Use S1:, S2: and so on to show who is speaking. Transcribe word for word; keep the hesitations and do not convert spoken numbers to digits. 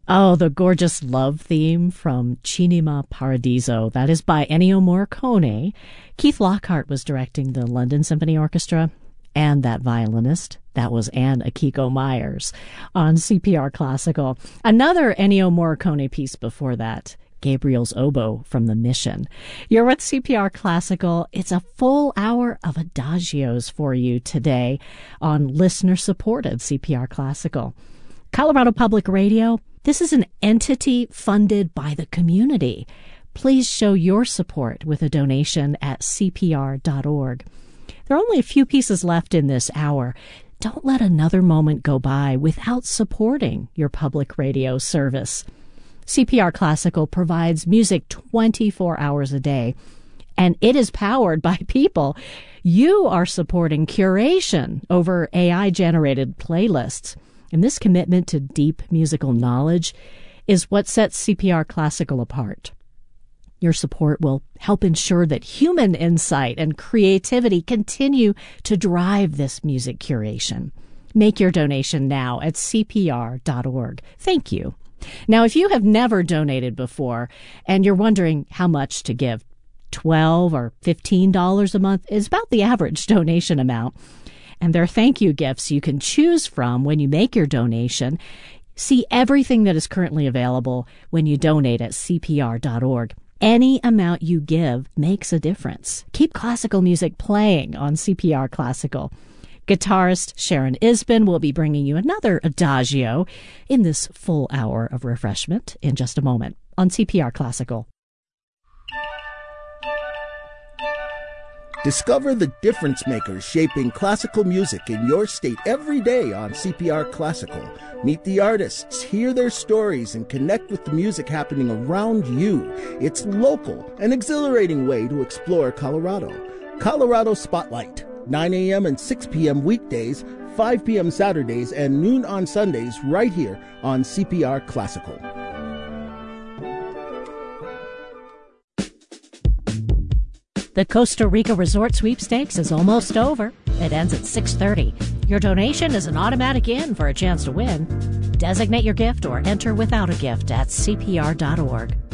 S1: Oh, the gorgeous love theme from Cinema Paradiso. That is by Ennio Morricone. Keith Lockhart was directing the London Symphony Orchestra, and that violinist, that was Anne Akiko Myers on C P R Classical. Another Ennio Morricone piece before that, Gabriel's Oboe from The Mission. You're with C P R Classical. It's a full hour of adagios for you today on listener-supported C P R Classical. Colorado Public Radio, this is an entity funded by the community. Please show your support with a donation at C P R dot org. There are only a few pieces left in this hour. Don't let another moment go by without supporting your public radio service. C P R Classical provides music twenty-four hours a day, and it is powered by people. You are supporting curation over A I-generated playlists, and this commitment to deep musical knowledge is what sets C P R Classical apart. Your support will help ensure that human insight and creativity continue to drive this music curation. Make your donation now at C P R dot org. Thank you. Now, if you have never donated before and you're wondering how much to give, twelve dollars or fifteen dollars a month is about the average donation amount. And there are thank you gifts you can choose from when you make your donation. See everything that is currently available when you donate at C P R dot org. Any amount you give makes a difference. Keep classical music playing on C P R Classical. Guitarist Sharon Isbin will be bringing you another adagio in this full hour of refreshment in just a moment on C P R Classical.
S2: Discover the difference makers shaping classical music in your state every day on C P R Classical. Meet the artists, hear their stories, and connect with the music happening around you. It's local, an exhilarating way to explore Colorado. Colorado Spotlight, nine a.m. and six p.m. weekdays, five p.m. Saturdays, and noon on Sundays right here on C P R Classical.
S1: The Costa Rica Resort Sweepstakes is almost over. It ends at six thirty. Your donation is an automatic in for a chance to win. Designate your gift or enter without a gift at C P R dot org.